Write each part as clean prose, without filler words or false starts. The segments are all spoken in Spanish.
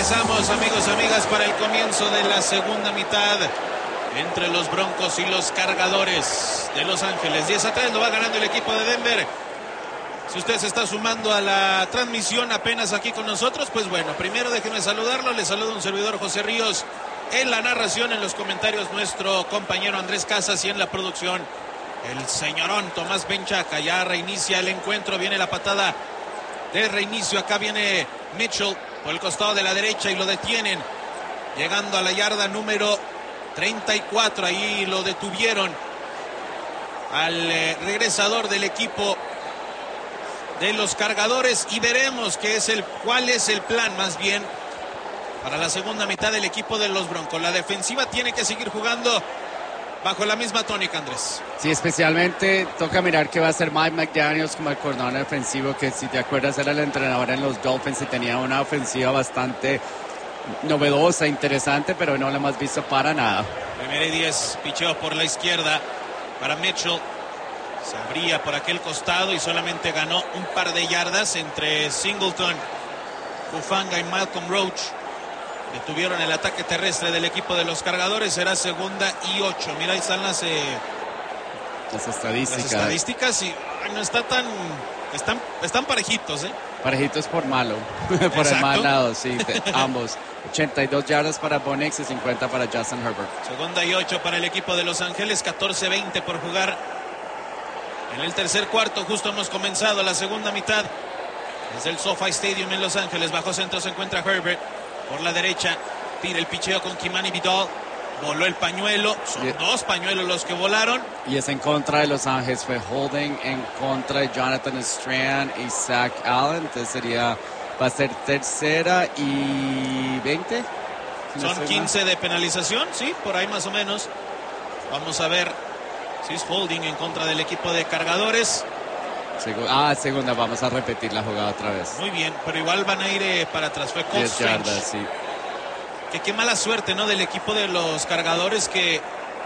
Regresamos, amigos, amigas, para el comienzo de la segunda mitad entre los Broncos y los Cargadores de Los Ángeles. 10-3 lo va ganando el equipo de Denver. Si usted se está sumando a la transmisión apenas aquí con nosotros, pues bueno, primero déjeme saludarlo. Le saluda un servidor, José Ríos, en la narración, en los comentarios nuestro compañero Andrés Casas y en la producción el señorón Tomás Benchaca. Ya reinicia el encuentro, viene la patada de reinicio. Acá viene Mitchell por el costado de la derecha y lo detienen, llegando a la yarda número 34. Ahí lo detuvieron al regresador del equipo de los Cargadores, y veremos cuál es el plan más bien para la segunda mitad del equipo de los Broncos. La defensiva tiene que seguir jugando bajo la misma tónica, Andrés. Sí, especialmente toca mirar qué va a hacer Mike McDaniels como el coordinador defensivo, que si te acuerdas era el entrenador en los Dolphins y tenía una ofensiva bastante novedosa, interesante, pero no la hemos visto para nada. Primera y 10, picheo por la izquierda para Mitchell. Se abría por aquel costado y solamente ganó un par de yardas entre Singleton, Hufanga y Malcolm Roach. Detuvieron el ataque terrestre del equipo de los Cargadores. Será segunda y 8. Mira, ahí están las estadísticas y no está tan... Están parejitos, ¿eh? Parejitos por malo, por el mal lado, sí, ambos. 82 yardas para Bo Nix y 50 para Justin Herbert. Segunda y 8 para el equipo de Los Ángeles, 14-20 por jugar en el tercer cuarto. Justo hemos comenzado la segunda mitad desde el SoFi Stadium en Los Ángeles. Bajo centro se encuentra Herbert por la derecha, tira el picheo con Kimani Vidal. Voló el pañuelo, son dos pañuelos los que volaron. Y es en contra de Los Ángeles, fue holding en contra de Jonathan Strand y Zach Allen. Entonces va a ser tercera y 20. Son 15 de penalización, sí, por ahí más o menos. Vamos a ver si es holding en contra del equipo de Cargadores. Segunda, vamos a repetir la jugada otra vez. Muy bien, pero igual van a ir para atrás. Fue 10 yardas, sí. Que qué mala suerte, ¿no? Del equipo de los Cargadores, que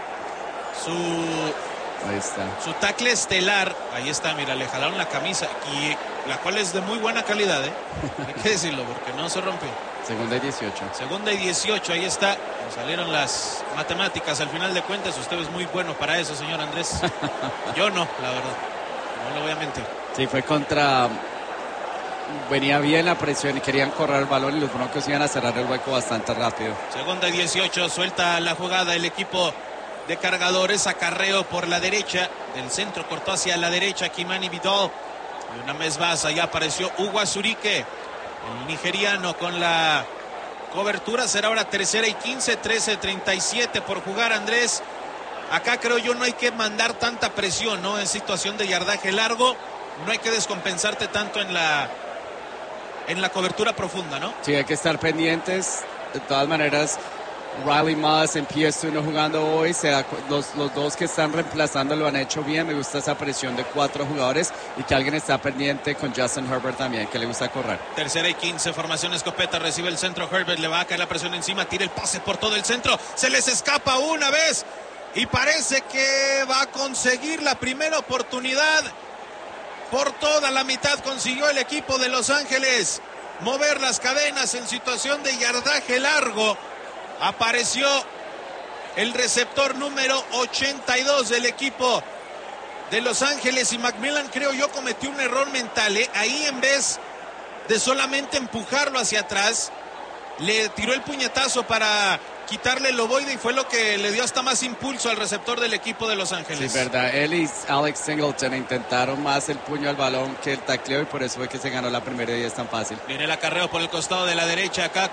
su tackle estelar, ahí está, mira, le jalaron la camisa, y la cual es de muy buena calidad, ¿eh? Hay que decirlo, porque no se rompió. Segunda y 18. Segunda y 18, ahí está. Nos salieron las matemáticas al final de cuentas. Usted es muy bueno para eso, señor Andrés. Yo no, la verdad. No le voy a mentir. Sí, fue contra... Venía bien la presión y querían correr el balón y los Broncos iban a cerrar el hueco bastante rápido. Segunda y 18, suelta la jugada el equipo de Cargadores. Acarreo por la derecha, del centro cortó hacia la derecha Kimani Vidal. Y una vez más allá apareció Hugo Azurique, el nigeriano, con la cobertura. Será ahora tercera y 15, 13-37 por jugar, Andrés. Acá creo yo no hay que mandar tanta presión, ¿no? En situación de yardaje largo, no hay que descompensarte tanto en la cobertura profunda, ¿no? Sí, hay que estar pendientes. De todas maneras, Riley Moss en PS1 jugando hoy. Los dos que están reemplazando lo han hecho bien. Me gusta esa presión de 4 jugadores y que alguien está pendiente con Justin Herbert también, que le gusta correr. Tercera y 15, formación escopeta, recibe el centro Herbert, le va a caer la presión encima, tira el pase por todo el centro, se les escapa una vez y parece que va a conseguir la primera oportunidad. Por toda la mitad consiguió el equipo de Los Ángeles mover las cadenas en situación de yardaje largo. Apareció el receptor número 82 del equipo de Los Ángeles, y Macmillan, creo yo, cometió un error mental, ¿eh? Ahí, en vez de solamente empujarlo hacia atrás, le tiró el puñetazo para quitarle el ovoide y fue lo que le dio hasta más impulso al receptor del equipo de Los Ángeles. Sí, verdad. Él y Alex Singleton intentaron más el puño al balón que el tacleo, y por eso fue que se ganó la primera y es tan fácil. Viene el acarreo por el costado de la derecha acá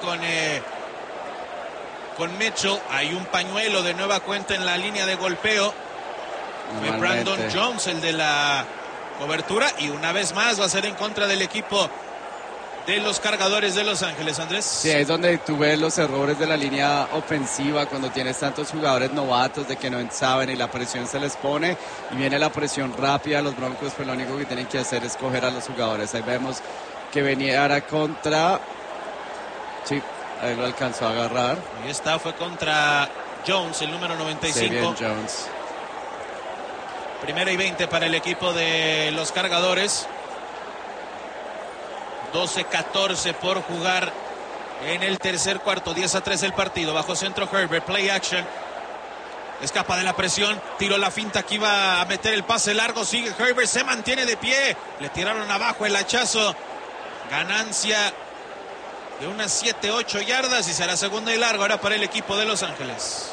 con Mitchell. Hay un pañuelo de nueva cuenta en la línea de golpeo. Fue Brandon Jones el de la cobertura, y una vez más va a ser en contra del equipo de los Cargadores de Los Ángeles, Andrés. Sí, es donde tú ves los errores de la línea ofensiva cuando tienes tantos jugadores novatos de que no saben y la presión se les pone y viene la presión rápida. Los Broncos, pues lo único que tienen que hacer es coger a los jugadores. Ahí vemos que venía ahora contra... Sí, ahí lo alcanzó a agarrar. Ahí está, fue contra Jones, el número 95. Sí, bien, Jones. Primera y 20 para el equipo de los Cargadores. 12-14 por jugar en el tercer cuarto. 10-3 el partido. Bajo centro Herbert, play action. Escapa de la presión, tiró la finta que iba a meter el pase largo, sigue Herbert, se mantiene de pie, le tiraron abajo el hachazo, ganancia de unas 7-8 yardas y será segunda y largo ahora para el equipo de Los Ángeles.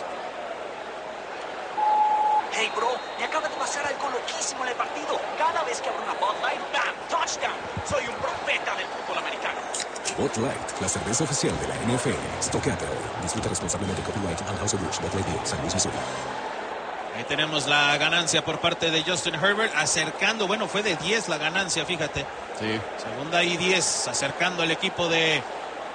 Hey bro, me acaba de pasar algo loquísimo en el partido. Cada vez que abro una Bud Light, ¡bam! ¡Touchdown! Soy un profeta del fútbol americano. Bud Light, la cerveza oficial de la NFL. Stockade. Disfruta responsablemente. Copyright Anheuser-Busch, Bud Light Beer, San Luis, Missouri. Ahí tenemos la ganancia por parte de Justin Herbert, fue de 10 la ganancia, fíjate. Sí. Segunda y 10, acercando al equipo de